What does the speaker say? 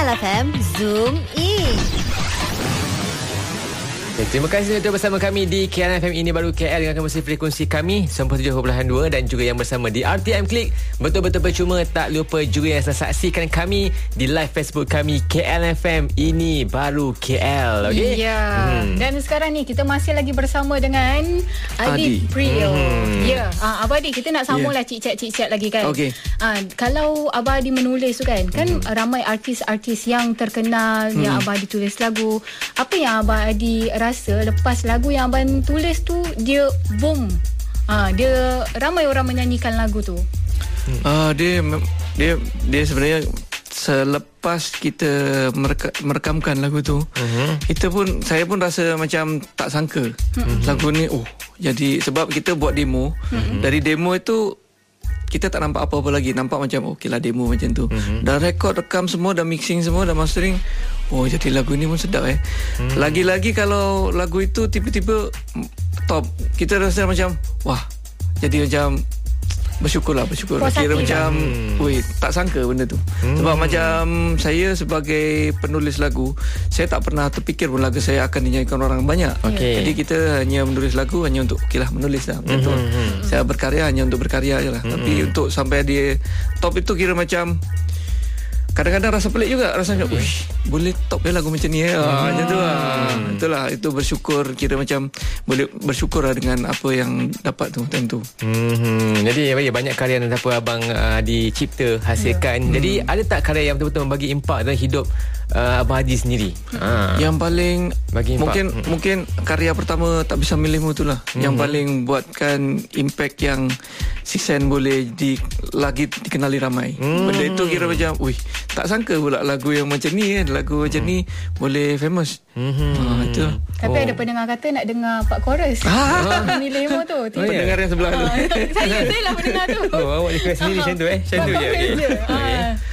KL FM Zoom In. Terima kasih untuk bersama kami di KL FM Ini Baru KL dengan kembali frekuensi kami 97.2 dan juga yang bersama di RTM Klik. Betul-betul percuma, tak lupa juga yang saksikan kami di live Facebook kami KL FM Ini Baru KL. Okay? Ya. Dan sekarang ni kita masih lagi bersama dengan Adi Priyo. Ya. Abang Adi, kita nak sambung lah cik-cik lagi kan. Okey. Kalau Abang Adi menulis tu kan, ramai artis-artis yang terkenal yang Abang Adi tulis lagu. Apa yang Abang Adi rasa lepas lagu yang abang tulis tu dia boom, dia ramai orang menyanyikan lagu tu? Dia sebenarnya selepas kita merekamkan lagu tu, saya pun rasa macam tak sangka lagu ni jadi, sebab kita buat demo. Dari demo itu kita tak nampak apa-apa lagi, nampak macam okeylah demo macam tu. Dah rekam semua, dah mixing semua, dah mastering. Jadi lagu ni pun sedap Lagi-lagi kalau lagu itu tiba-tiba top, kita rasa macam wah, jadi macam bersyukur. Kira macam tak sangka benda tu. Sebab macam saya sebagai penulis lagu, saya tak pernah terfikir pun lagu saya akan dinyanyikan orang banyak. Jadi kita hanya menulis lagu hanya untuk menulis lah macam tu. Saya berkarya hanya untuk berkarya je lah. Tapi untuk sampai dia top itu kira macam kadang-kadang rasa pelik juga, rasa macam boleh top lagu macam ni macam tu lah. Itulah, itu bersyukur, kira macam boleh bersyukur lah dengan apa yang dapat tu tentu. Jadi banyak karya yang abang dicipta, hasilkan. Jadi ada tak karya yang betul-betul membagi impak dalam hidup Abang Haji sendiri? Yang paling bagi mungkin karya pertama Tak Bisa Milihmu tu lah, yang paling buatkan impact yang Sixen boleh lagi dikenali ramai. Benda itu kira macam tak sangka pula lagu yang macam ni kan, lagu macam ni boleh famous. Itu. Tapi ada pendengar kata nak dengar part chorus. Milihmu tu. Pendengar yang sebelah tu. Saya lah pendengar tu. Awak request sendiri macam tu macam tu je.